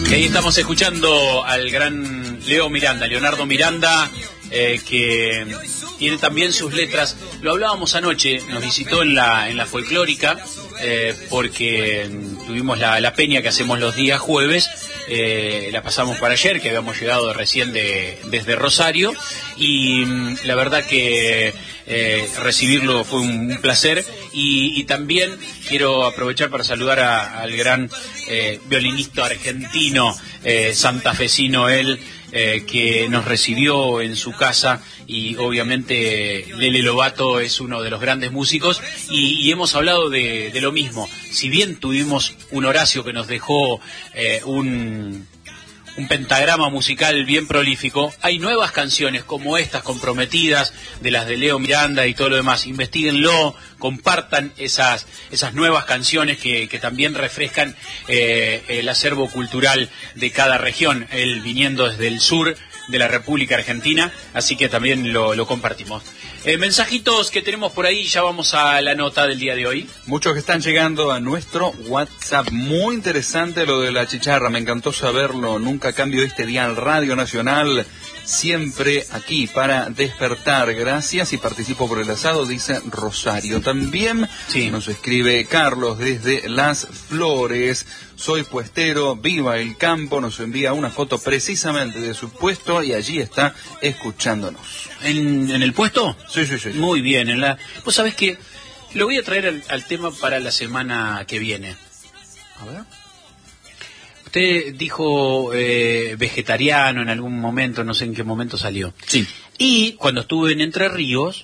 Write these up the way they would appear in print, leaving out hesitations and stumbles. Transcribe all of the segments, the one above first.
Y ahí estamos escuchando al gran Leonardo Miranda, que tiene también sus letras. Lo hablábamos anoche, nos visitó en la folclórica, porque tuvimos la peña que hacemos los días jueves, la pasamos para ayer, que habíamos llegado recién desde Rosario, y la verdad que recibirlo fue un placer, y también quiero aprovechar para saludar al gran violinista argentino, santafesino él, que nos recibió en su casa, y obviamente Lele Lobato es uno de los grandes músicos, y hemos hablado de lo mismo. Si bien tuvimos un Horacio que nos dejó un pentagrama musical bien prolífico, hay nuevas canciones como estas comprometidas, de las de Leo Miranda y todo lo demás. Investíguenlo, compartan esas nuevas canciones que también refrescan el acervo cultural de cada región, él viniendo desde el sur de la República Argentina, así que también lo compartimos. Mensajitos que tenemos por ahí, ya vamos a la nota del día de hoy. Muchos que están llegando a nuestro WhatsApp. Muy interesante lo de la chicharra, me encantó saberlo. Nunca cambio este dial Radio Nacional, siempre aquí para despertar. Gracias, y participo por el asado, dice Rosario. También nos escribe Carlos desde Las Flores. Soy puestero, viva el campo. Nos envía una foto precisamente de su puesto y allí está escuchándonos. ¿En el puesto? Sí. Muy bien. Vos sabés que lo voy a traer al tema para la semana que viene. A ver. Usted dijo vegetariano en algún momento, no sé en qué momento salió. Sí. Y cuando estuve en Entre Ríos,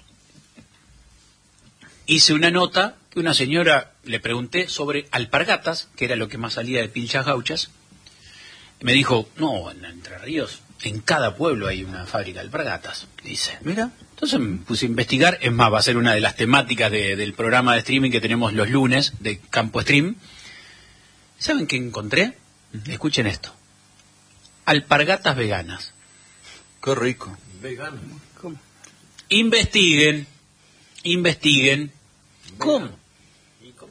hice una nota que una señora le pregunté sobre alpargatas, que era lo que más salía de Pilchas Gauchas. Me dijo, no, en Entre Ríos, en cada pueblo hay una fábrica de alpargatas, dice. Mira. Entonces me puse a investigar, es más, va a ser una de las temáticas del programa de streaming que tenemos los lunes, de Campo Stream. ¿Saben qué encontré? Escuchen esto. Alpargatas veganas. Qué rico. Vegano. ¿Cómo? Investiguen. ¿Cómo? ¿Y cómo?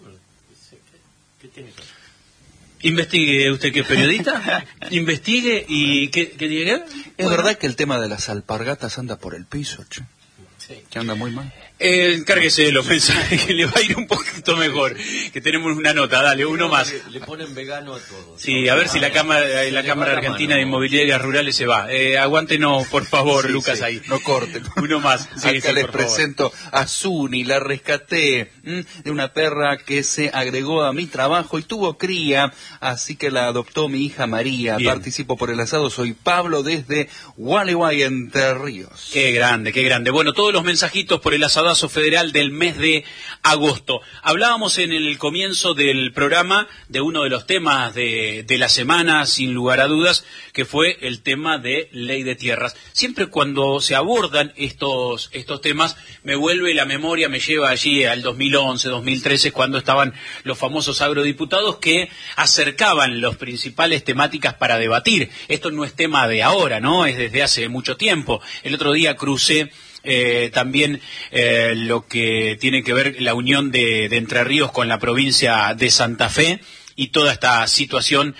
¿Qué tiene que ver? Investigue usted, que es periodista. Investigue y ¿qué diga? Es verdad que el tema de las alpargatas anda por el piso, che. Sí. Que anda muy mal. Encárguese de los mensajes, que le va a ir un poquito mejor. Que tenemos una nota, dale, uno más. Le ponen vegano a todos. Sí, a ver si la Cámara Argentina de Inmobiliarias Rurales se va. Aguántenos, por favor, Lucas, ahí. No corten. Uno más. Acá les presento a Zuni, la rescaté de una perra que se agregó a mi trabajo y tuvo cría, así que la adoptó mi hija María. Bien. Participo por el asado, soy Pablo desde Gualeguay, Entre Ríos. Qué grande, qué grande. Bueno, todos los mensajitos por el asadazo federal del mes de agosto. Hablábamos en el comienzo del programa de uno de los temas de la semana, sin lugar a dudas, que fue el tema de ley de tierras. Siempre cuando se abordan estos temas, me vuelve la memoria, me lleva allí al 2011, 2013, cuando estaban los famosos agrodiputados que acercaban las principales temáticas para debatir. Esto no es tema de ahora, ¿no? Es desde hace mucho tiempo. El otro día crucé también lo que tiene que ver la unión de Entre Ríos con la provincia de Santa Fe, y toda esta situación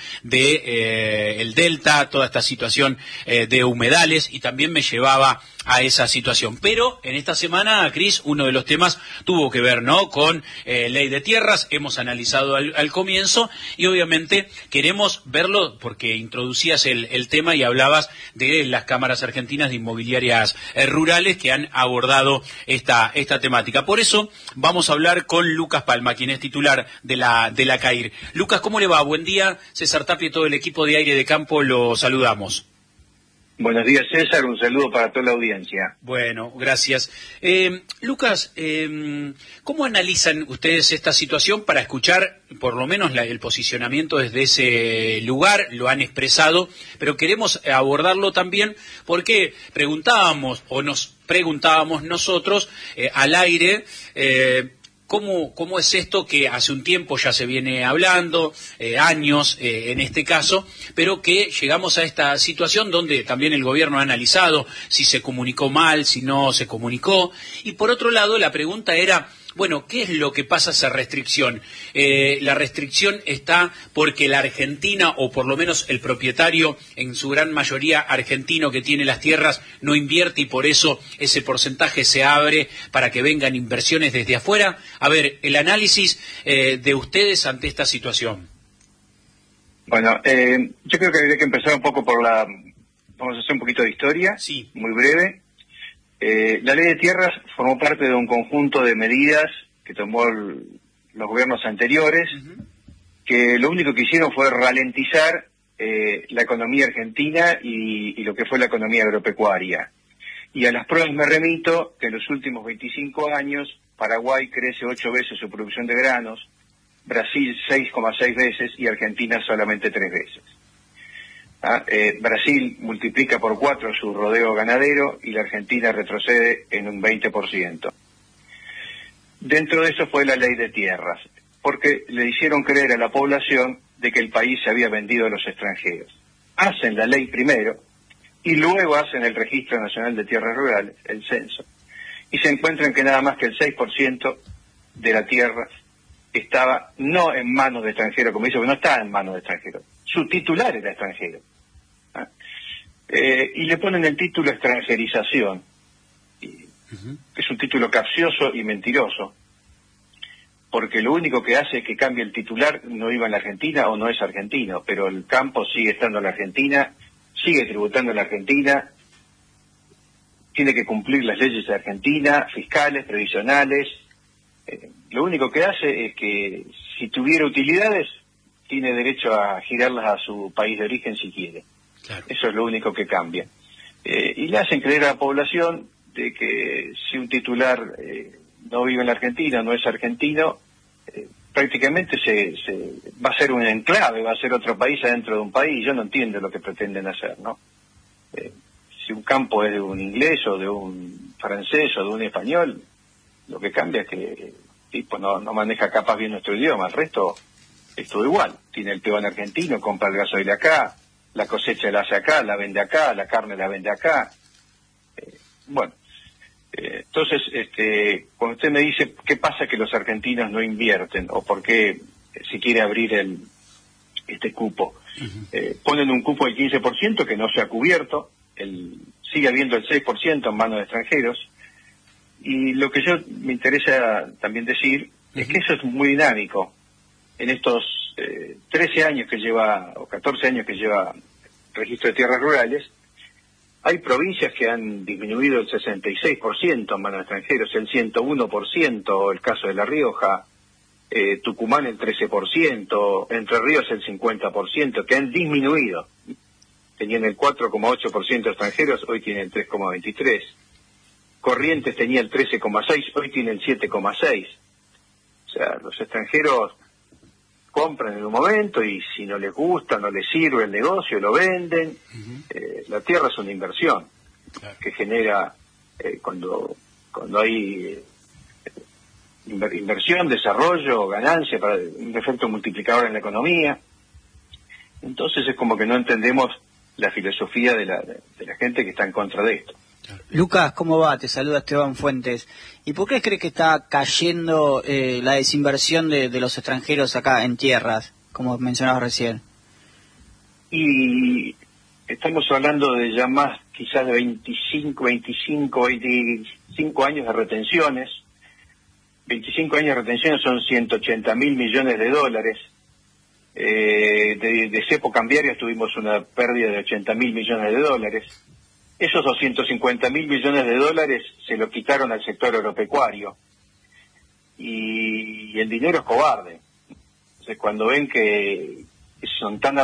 de el delta, toda esta situación de humedales, y también me llevaba a esa situación. Pero en esta semana, Cris, uno de los temas tuvo que ver, ¿no?, con ley de tierras. Hemos analizado al comienzo, y obviamente queremos verlo porque introducías el tema y hablabas de las cámaras argentinas de inmobiliarias rurales que han abordado esta temática. Por eso vamos a hablar con Lucas Palma, quien es titular de la CAIR. Lucas, ¿cómo le va? Buen día. César Tapia y todo el equipo de Aire de Campo lo saludamos. Buenos días, César, un saludo para toda la audiencia. Bueno, gracias. Lucas, ¿cómo analizan ustedes esta situación para escuchar por lo menos el posicionamiento desde ese lugar? Lo han expresado, pero queremos abordarlo también porque nos preguntábamos nosotros al aire, ¿cómo es esto que hace un tiempo ya se viene hablando, años en este caso, pero que llegamos a esta situación donde también el gobierno ha analizado si se comunicó mal, si no se comunicó? Y por otro lado, la pregunta era, Bueno, ¿qué es lo que pasa esa restricción? La restricción está porque la Argentina, o por lo menos el propietario, en su gran mayoría argentino que tiene las tierras, no invierte y por eso ese porcentaje se abre para que vengan inversiones desde afuera. A ver, el análisis de ustedes ante esta situación. Bueno, yo creo que habría que empezar un poco vamos a hacer un poquito de historia, Sí. Muy breve. La ley de tierras formó parte de un conjunto de medidas que tomó los gobiernos anteriores, que lo único que hicieron fue ralentizar la economía argentina y lo que fue la economía agropecuaria. Y a las pruebas me remito que en los últimos 25 años Paraguay crece 8 veces su producción de granos, Brasil 6,6 veces y Argentina solamente 3 veces. Brasil multiplica por 4 su rodeo ganadero y la Argentina retrocede en un 20%. Dentro de eso fue la ley de tierras, porque le hicieron creer a la población de que el país se había vendido a los extranjeros. Hacen la ley primero y luego hacen el Registro Nacional de Tierras Rurales, el censo, y se encuentran que nada más que el 6% de la tierra estaba no en manos de extranjeros, como dice, porque no estaba en manos de extranjeros. Su titular era extranjero. Y le ponen el título extranjerización, que es un título capcioso y mentiroso, porque lo único que hace es que cambie el titular, no viva en la Argentina o no es argentino, pero el campo sigue estando en la Argentina, sigue tributando en la Argentina, tiene que cumplir las leyes de Argentina, fiscales, previsionales. Lo único que hace es que si tuviera utilidades, tiene derecho a girarlas a su país de origen si quiere. Claro. Eso es lo único que cambia. Y le hacen creer a la población de que si un titular no vive en la Argentina, no es argentino, prácticamente va a ser un enclave, va a ser otro país adentro de un país. Yo no entiendo lo que pretenden hacer, ¿no? Si un campo es de un inglés o de un francés o de un español, lo que cambia es que el tipo no maneja capaz bien nuestro idioma, el resto es todo igual. Tiene el peón argentino, compra el gasoil acá, la cosecha la hace acá, la vende acá, la carne la vende acá. Entonces, cuando usted me dice qué pasa que los argentinos no invierten o por qué se quiere abrir este cupo, ponen un cupo del 15% que no se ha cubierto, sigue habiendo el 6% en manos de extranjeros, y lo que yo me interesa también decir es que eso es muy dinámico. En estos 13 años que lleva, o 14 años que lleva el registro de tierras rurales, hay provincias que han disminuido el 66% en manos de extranjeros, el 101%, el caso de La Rioja, Tucumán el 13%, Entre Ríos el 50%, que han disminuido. Tenían el 4,8% de extranjeros, hoy tienen el 3,23%. Corrientes tenía el 13,6%, hoy tiene el 7,6%. O sea, los extranjeros compran en un momento y si no les gusta, no les sirve el negocio, lo venden. La tierra es una inversión que genera, cuando hay inversión, desarrollo, ganancia, para un efecto multiplicador en la economía. Entonces es como que no entendemos la filosofía de la gente que está en contra de esto. Lucas, ¿cómo va? Te saluda Esteban Fuentes. ¿Y por qué crees que está cayendo la desinversión de los extranjeros acá en tierras, como mencionabas recién? Y estamos hablando de ya más, quizás de 25 años de retenciones. 25 años de retenciones son 180.000 millones de dólares. De cepo cambiarios tuvimos una pérdida de 80.000 millones de dólares. Esos 250.000 millones de dólares se lo quitaron al sector agropecuario. Y el dinero es cobarde. Entonces, cuando ven que son tan